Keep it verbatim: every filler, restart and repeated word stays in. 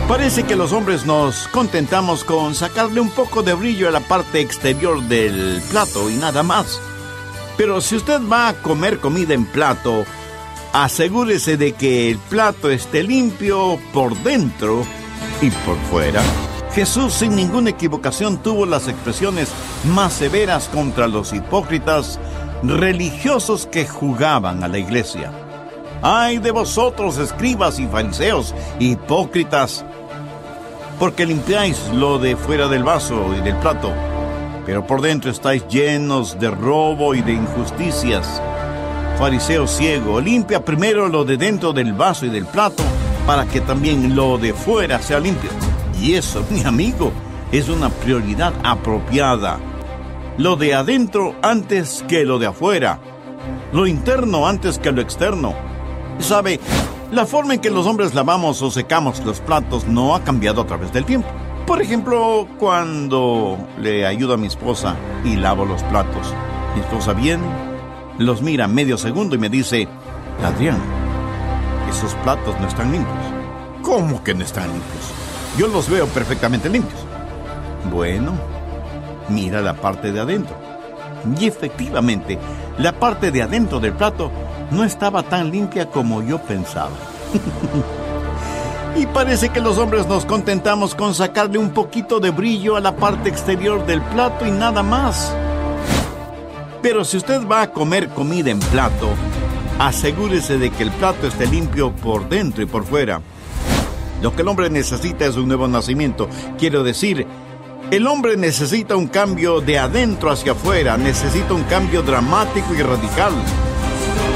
Parece que los hombres nos contentamos con sacarle un poco de brillo a la parte exterior del plato y nada más. Pero si usted va a comer comida en plato, asegúrese de que el plato esté limpio por dentro y por fuera. Jesús, sin ninguna equivocación, tuvo las expresiones más severas contra los hipócritas religiosos que jugaban a la iglesia. ¡Ay de vosotros, escribas y fariseos, hipócritas! Porque limpiáis lo de fuera del vaso y del plato, pero por dentro estáis llenos de robo y de injusticias. Fariseo ciego, limpia primero lo de dentro del vaso y del plato, para que también lo de fuera sea limpio. Y eso, mi amigo, es una prioridad apropiada. Lo de adentro antes que lo de afuera. Lo interno antes que lo externo. ¿Sabe? La forma en que los hombres lavamos o secamos los platos no ha cambiado a través del tiempo. Por ejemplo, cuando le ayudo a mi esposa y lavo los platos, mi esposa viene, los mira medio segundo y me dice: Adrián, esos platos no están limpios. ¿Cómo que no están limpios? Yo los veo perfectamente limpios. Bueno, mira la parte de adentro. Y efectivamente, la parte de adentro del plato no estaba tan limpia como yo pensaba. Y parece que los hombres nos contentamos con sacarle un poquito de brillo a la parte exterior del plato y nada más. Pero si usted va a comer comida en plato, asegúrese de que el plato esté limpio por dentro y por fuera. Lo que el hombre necesita es un nuevo nacimiento. Quiero decir, el hombre necesita un cambio de adentro hacia afuera, necesita un cambio dramático y radical.